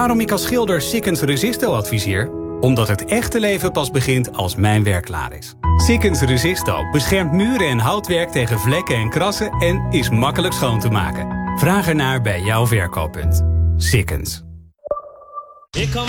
waarom ik als schilder Sikkens Resisto adviseer? Omdat het echte leven pas begint als mijn werk klaar is. Sikkens Resisto beschermt muren en houtwerk tegen vlekken en krassen en is makkelijk schoon te maken. Vraag ernaar bij jouw verkooppunt. Sikkens.